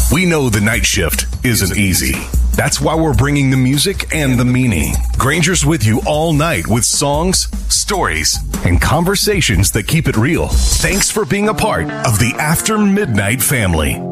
We know the night shift isn't easy. That's why we're bringing the music and the meaning. Granger's with you all night with songs, stories, and conversations that keep it real. Thanks for being a part of the After Midnight family.